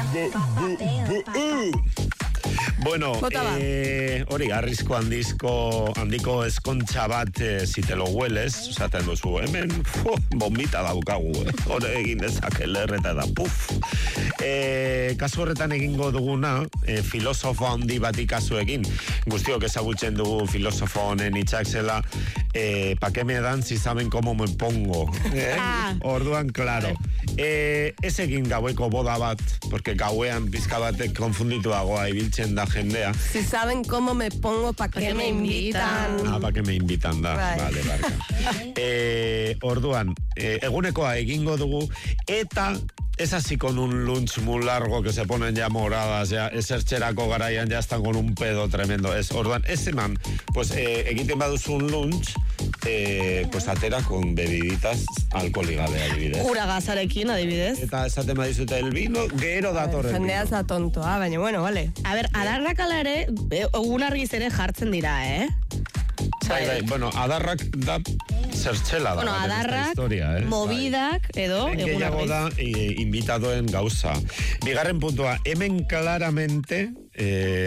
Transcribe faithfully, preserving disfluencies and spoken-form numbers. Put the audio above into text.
Bueno, eh, hori, arrizko handizko, handiko eskontxa bat, eh, si te lo hueles, zaten duzu, hemen, fu, bombita daukagu, eh? Hore egin dezake lerreta da, puf. Eh, kasu horretan egingo duguna, eh, filosofo handi bat ikasuekin, guztiok ezagutzen dugu filosofo honen hitzak zela, eh, pa que me dan si saben cómo me pongo. Eh? Ah. Orduan, claro. Eh, ez egin gaueko boda bat, porque gauean pizka batek konfunditu dagoa ibiltzen da jendea. Si saben cómo me pongo, pa que me invitan. Ah, pa que me invitan da. Right. Vale, vale. eh, orduan, eh, egunekoa egingo dugu, eta es así con un lunch muy largo que se ponen ya moradas, ya esertxerako garaian ya están con un pedo tremendo. Es, orduan, ese man, pues eh, egiten baduzu un lunch, eh, pues atera con bebiditas alkoholigabe, adibidez. Ura gazarekin, adibidez. Eta esaten badizute el vino, gero datorren vino. Jendea za tontoa, baina bueno, vale. A ber, adarrak ala ere, egun argiz ere jartzen dira, eh? Bai, bai, bueno, adarrak da zertxela da. Bueno, adarrak, historia, eh? movidak, edo, egun argiz. Da, e, invitadoen gauza. Bigarren puntua, hemen claramente... Eh,